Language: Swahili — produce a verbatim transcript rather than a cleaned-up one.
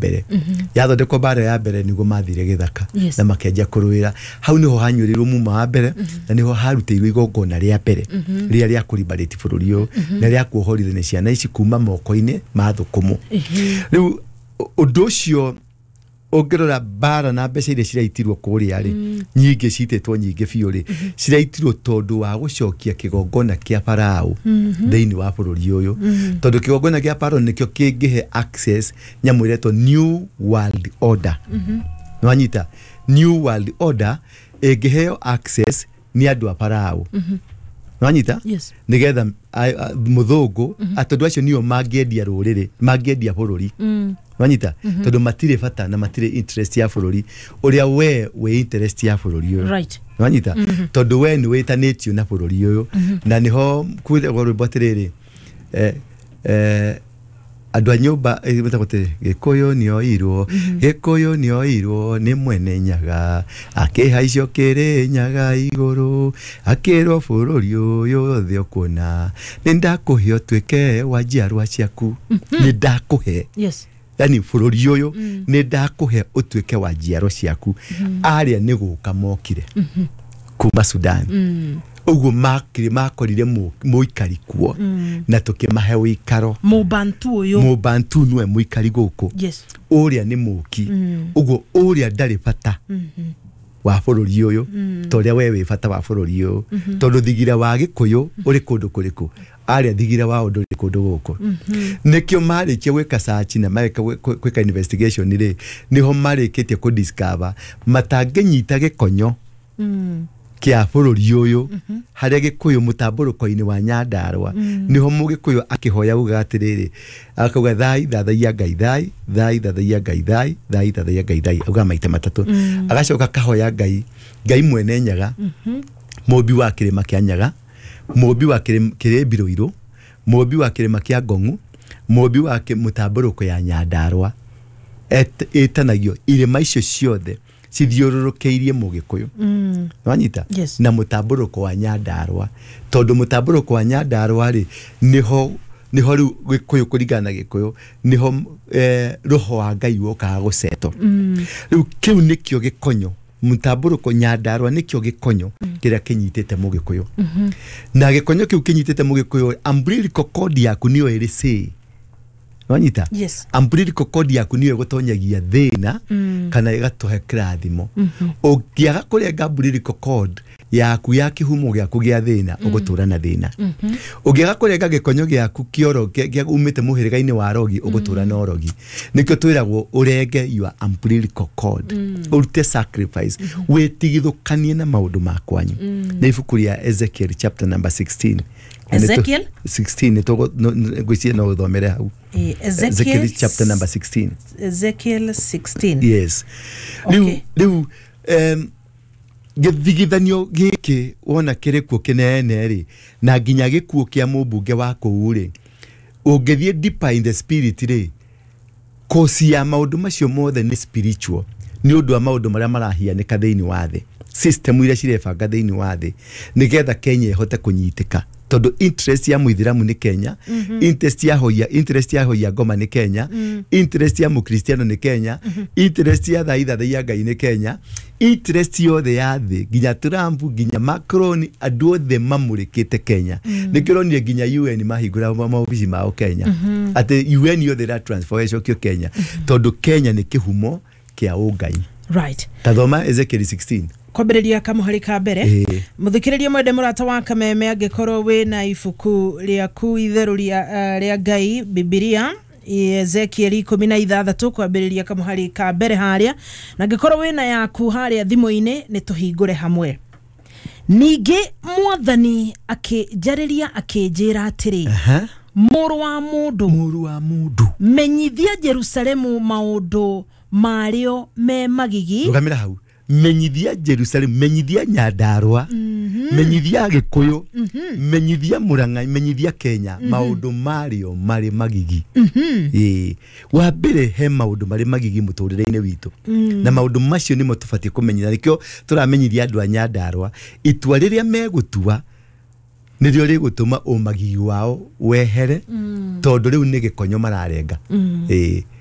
mbere yathondekwo bara ya mbere niguo mathire githaka na makenja kuruira hau niho hanyurirwo muma wa mbere na niho harutirwo igongona ria mbere ria ria kuribariti bururi uyu na ria kuohorithania ciana ici kuma moko-ini ma thukumu riu undu ucio ongerora bara na mbeca iria ciraitirwo kuria ri nyingi citetwo nyingi biu ri ciraitirwo tondu wa gucokia kigongona kia Farao theini wa bururi uyu tondu kigongona kia Farao nikio kingihe access nyamu iretwo New World Order nwanyita New World Order ingiheo access ni andu a Farao nwanyita nigetha muthungu atondu acio nio mangiendia ruriri mangiendia bururi nwanyita tondu matire bata na matire interest ya bururi uria we we interest ya bururi uyu right nwanyita tondu we ni witanitio na bururi uyu na niho kwithagwo rwibotiriri eh eh andu a nyumba metagote Gikuyu nio irwo Gikuyu nio irwo ni mwene nyaga akihaicio kiri nyaga iguru akirwo bururi uyu thio kuona ni ndakuhe twike wa njiarwa ciaku ni ndakuhe yes yani bururi uyu ni ndakuhe utwike wa njiarwa ciaku aria ni guka mokire kuma Sudan uguo makire makorire muikari kuo na tukimahe wikaro mubantu uyu mubantu nwe muikari guku yes uria ni muki uguo uria ndari bata wa bururi uyu toria wewe bata wa bururi uyu tondu thigira wa Gikuyu uri kundu kuriku aria thigira wa undu uri kundu guku nikio marikie gwika search na marika gwika investigation ri niho marikitie ku discover matangenyita gikonyo kia bururi uyu haria Gikuyu mutamburuko-ini wa Nyandarua niho Mugikuyu akihoya ugatiriri akauga thai thathaia Ngai thai thai thathaia Ngai thai thai thathaia Ngai thai auga maita matatu agacoka kahoya Ngai Ngai mwene nyaga mubi wa kirima kia nyaga mubi wa kirembiro iru mubi wa kirima kia Ngongu mubi wa mutamburuko ya Nyandarua etanagio irima icio ciothe cithiururukeirie Mugikuyu mm. nwanyita yes. na mutamburuko wa Nyandarua tondu mutamburuko wa Nyandarua ri niho niho ru Gikuyu kurigana Gikuyu niho eh, roho wa Ngai woka guceto mm. riu kiu nikio gikonyo mutamburuko Nyandarua nikio gikonyo mm. kiria kinyitete Mugikuyu mm -hmm. na gikonyo kiu kinyitete Mugikuyu umbilical cord yaku niyo iri sei nwanyita yes. umbilical cord yaku niyo gutonyagia thina mm. kana igatuhe krathimo mm -hmm. ukiaga kurenga umbilical cord yaku ya kihumo gyaku gya thina mm. ugutura na thina mm -hmm. ukiaga kurenga gikonyo gyaku kioro gya umite muhiriga-ini wa rogi ugutura mm. na rogi nikyo twiragwo urenge your umbilical cord mm. urute sacrifice mm -hmm. wetigithukanie na maundu makwanyu mm. na ibuku ria Ezekiel chapter number sixteen Ezekiel sixteen nitogo ngwicie no uthomere hau Ezekiel chapter number sixteen Ezekiel sixteen yes okay. Riu um githigithanio giki wona kirikuo kinene ri na nginya gikuo kia mubunge wa kuu ri ungithie deeper in the spirit ri kosi ya maundu macio mothe ni spiritual ni undu wa maundu maria marahianika thiini wa thi system ira cirebanga thiini wa thi nigetha Kenya ihote kunyitika tondu interest ya muithiramu ni Kenya mm -hmm. interest ya hoya interest ya hoya ngoma ni Kenya mm. interest ya mukristiano ni Kenya mm -hmm. interest ya thaitha thia Ngai ni Kenya interest yothe ya thi nginya Trump nginya Macron andu othe mamurikite Kenya mm. nikironire nginya U N mahingura maobici mao Kenya mm -hmm. ati U N yothe ra transformation kio Kenya mm -hmm. tondu Kenya ni kihumo kia ungai right tathoma Ezekiel sixteen kwambiriria kamuhari ka mbere muthikiriria mwende murata wa Kameme angikorwo we na ifuku riaku itheru ria ria Ngai Biblia Ezekiel kumi na ithathatũ kwambiriria kamuhari ka mbere haria na angikorwo we na yaku haria thimu-ini ni tuhingure hamwe ningi mwathani akijariria akijira atiri aha muru wa mundu muru wa mundu menyithia Jerusalemu maundu mario me magigi rugamira hau menyithia Jerusalem menyithia Nyandarua mm -hmm. menyithia Gikuyu mm -hmm. menyithia Murang'a menyithia Kenya mm -hmm. maundu mario mari magigi mm -hmm. eh wa mbere he maundu mari magigi muturire-ini witu mm. na maundu macio nimo tubatie kumenyithia nikyo turamenyithia andu a Nyandarua itua riria megutua nirio rigutuma umagigi wao wehere mm. tondu riu ni gikonyo mararenga mm. eh